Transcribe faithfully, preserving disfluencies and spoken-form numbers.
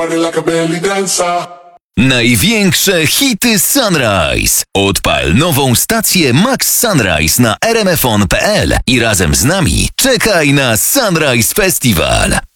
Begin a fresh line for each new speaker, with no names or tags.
body like a belly dancer.
Największe hity Sunrise. Odpal nową stację Max Sunrise na r m f on kropka p l i razem z nami czekaj na Sunrise Festival.